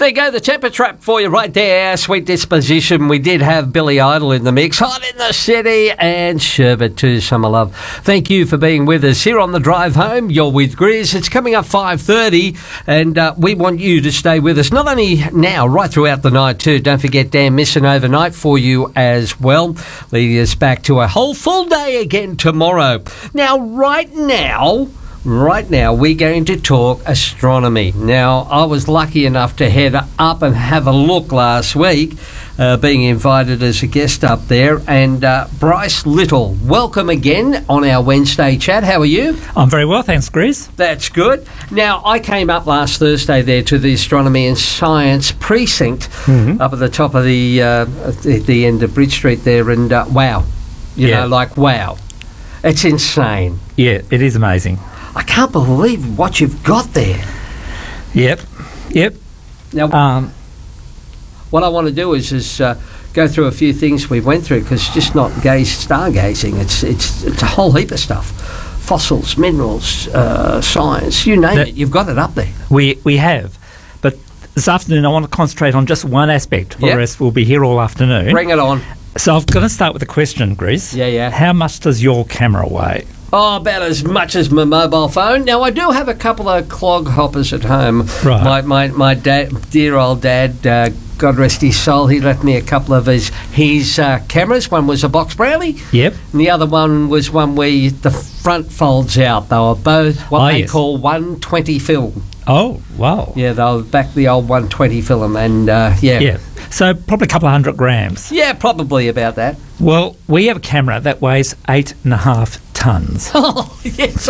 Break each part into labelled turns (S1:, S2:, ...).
S1: There you go, the temper trap for you right there. Sweet Disposition. We did have Billy Idol in the mix. Hot in the City and Sherbet too, Summer Love. Thank you for being with us here on the drive home. You're with Grizz. It's coming up 5:30 and we want you to stay with us. Not only now, right throughout the night too. Don't forget Dan Missing overnight for you as well. Leading us back to a whole full day again tomorrow. Now, right now, we're going to talk astronomy. Now, I was lucky enough to head up and have a look last week, being invited as a guest up there. And Bryce Little, welcome again on our Wednesday chat. How are you?
S2: I'm very well, thanks, Grizz.
S1: That's good. Now, I came up last Thursday there to the Astronomy and Science Precinct up at the top of the end of Bridge Street there, and wow. You know, wow. It's insane.
S2: Yeah, it is amazing.
S1: I can't believe what you've got there.
S2: Yep.
S1: Now, what I want to do is go through a few things we went through, because it's just not stargazing. It's a whole heap of stuff. Fossils, minerals, science, you name it. You've got it up there.
S2: We have. But this afternoon I want to concentrate on just one aspect, or else we'll be here all afternoon.
S1: Bring it on.
S2: So I'm going to start with a question, Grizz.
S1: Yeah.
S2: How much does your camera weigh?
S1: Oh, about as much as my mobile phone. Now, I do have a couple of clog hoppers at home.
S2: Right.
S1: My dad, dear old dad, God rest his soul, he left me a couple of his cameras. One was a box Brownie.
S2: Yep.
S1: And the other one was one where the front folds out. They were both what they call 120 film.
S2: Oh, wow.
S1: Yeah, they were back the old 120 film. And,
S2: Yeah. So probably a couple of 100 grams.
S1: Yeah, probably about that.
S2: Well, we have a camera that weighs 8.5 tonnes.
S1: Oh, yes.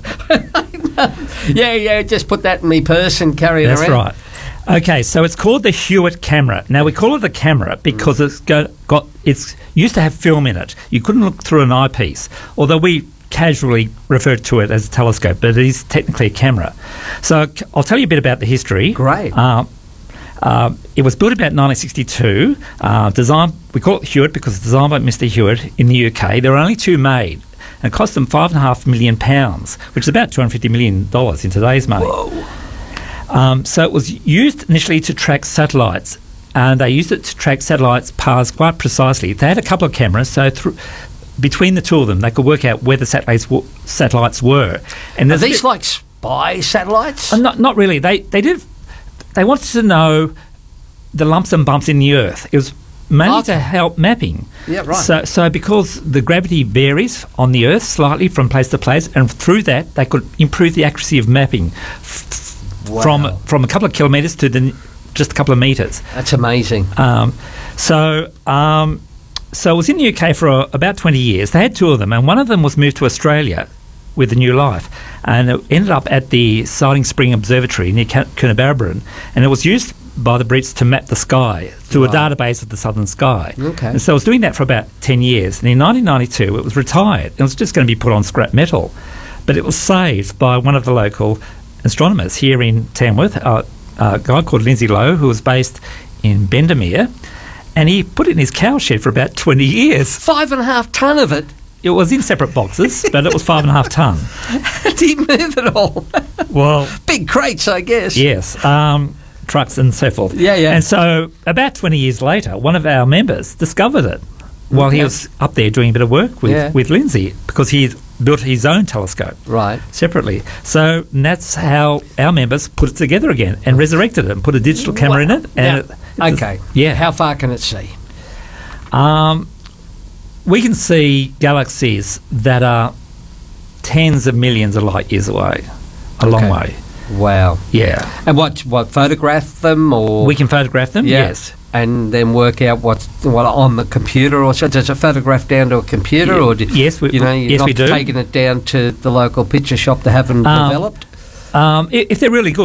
S1: Yeah, just put that in my purse and carry it around.
S2: That's right. Okay, so it's called the Hewitt camera. Now, we call it a camera because it's used to have film in it. You couldn't look through an eyepiece, although we casually refer to it as a telescope, but it is technically a camera. So I'll tell you a bit about the history.
S1: Great.
S2: It was built about 1962. Designed, we call it Hewitt because it's designed by Mr. Hewitt in the UK. There were only two made, and it cost them £5.5 million, which is about $250 million in today's money.
S1: Whoa.
S2: So it was used initially to track satellites, and they used it to track satellites' paths quite precisely. They had a couple of cameras, so between the two of them, they could work out where the satellites were. And
S1: are these like spy satellites?
S2: Not really. They wanted to know the lumps and bumps in the Earth. It was mainly to help mapping.
S1: Yeah, right.
S2: So because the gravity varies on the Earth slightly from place to place, and through that they could improve the accuracy of mapping from a couple of kilometres to just a couple of metres.
S1: That's amazing.
S2: So it was in the UK for about 20 years. They had two of them, and one of them was moved to Australia with a new life, and it ended up at the Siding Spring Observatory near Coonabarabran, and it was used by the Brits to map the sky through a database of the southern sky.
S1: Okay.
S2: And so it was doing that for about 10 years, and in 1992 it was retired. It was just going to be put on scrap metal, but it was saved by one of the local astronomers here in Tamworth, a guy called Lindsay Lowe, who was based in Bendemeer, and he put it in his cow shed for about 20 years.
S1: 5.5 tonne of it?
S2: It was in separate boxes, but it was 5.5 tonne.
S1: Did he move it all?
S2: Well,
S1: big crates, I guess.
S2: Yes, trucks and so forth.
S1: Yeah.
S2: And so about 20 years later, one of our members discovered it while he was up there doing a bit of work with Lindsay, because he built his own telescope separately. So that's how our members put it together again and resurrected it and put a digital camera in it. And
S1: How far can it see?
S2: We can see galaxies that are tens of millions of light years away, a long way.
S1: Wow.
S2: Yeah.
S1: And what photograph them, or
S2: we can photograph them? Yes.
S1: And then work out what on the computer, or so. Does it photograph down to a computer, or
S2: yes, we
S1: not
S2: do.
S1: Taking it down to the local picture shop to have them developed?
S2: If they're really good.